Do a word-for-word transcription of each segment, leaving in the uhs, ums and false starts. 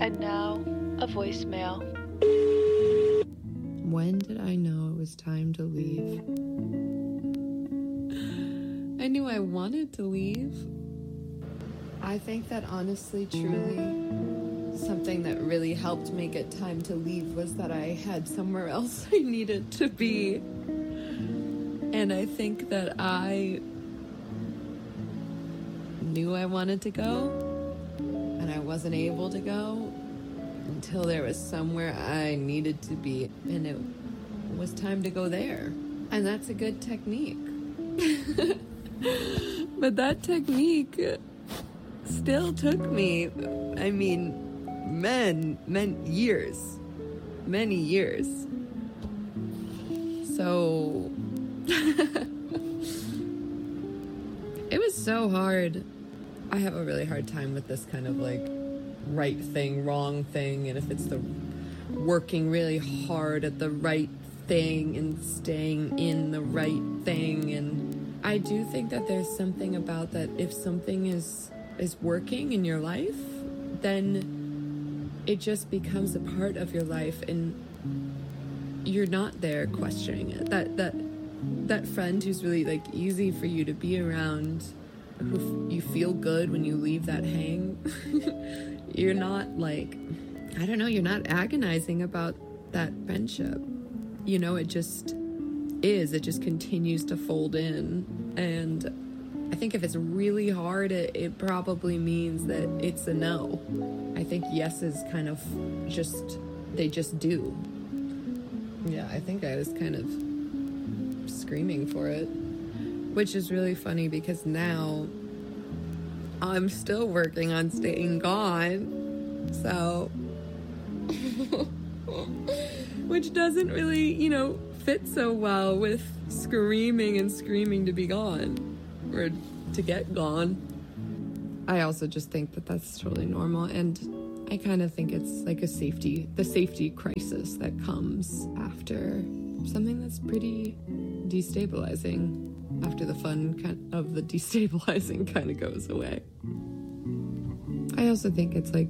And now, a voicemail. When did I know it was time to leave? I knew I wanted to leave. I think that honestly, truly, something that really helped me get time to leave was that I had somewhere else I needed to be. And I think that I knew I wanted to go, and I wasn't able to go until there was somewhere I needed to be, and it was time to go there. And that's a good technique. But that technique still took me, I mean, men, men, years, many years. So, it was so hard. I have a really hard time with this kind of like right thing, wrong thing, and if it's the working really hard at the right thing and staying in the right thing. And I do think that there's something about that. If something is is working in your life, then it just becomes a part of your life, and you're not there questioning it. That that that friend who's really like easy for you to be around, who you feel good when you leave that hang. You're not like, I don't know, you're not agonizing about that friendship. You know, it just is. It just continues to fold in. And I think if it's really hard, it, it probably means that it's a no. I think yeses kind of just, they just do. Yeah, I think I was kind of screaming for it, which is really funny because now I'm still working on staying gone, so, which doesn't really, you know, fit so well with screaming and screaming to be gone, or to get gone. I also just think that that's totally normal, and I kind of think it's like a safety, the safety crisis that comes after something that's pretty destabilizing, after the fun kind of the destabilizing kind of goes away. I also think it's like,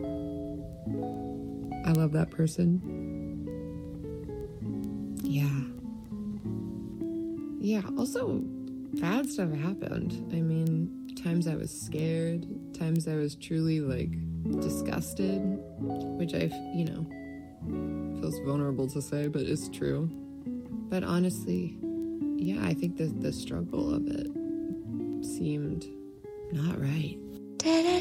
I love that person. Yeah. Yeah, also, bad stuff happened. I mean, times I was scared, times I was truly, like, disgusted, which I, you know, feels vulnerable to say, but it's true. But honestly, yeah, I think that the struggle of it seemed not right.